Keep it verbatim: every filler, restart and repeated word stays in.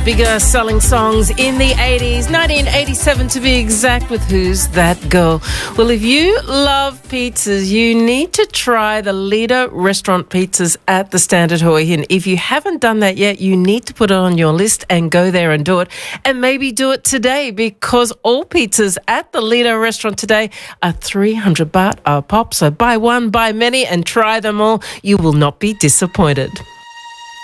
bigger selling songs in the eighties, nineteen eighty-seven to be exact, with Who's That Girl? Well, if you love pizzas, you need to try the Lido Restaurant pizzas at the Standard Hoi Hin. If you haven't done that yet, you need to put it on your list and go there and do it, and maybe do it today, because all pizzas at the Lido Restaurant today are three hundred baht a pop. So buy one, buy many, and try them all. You will not be disappointed.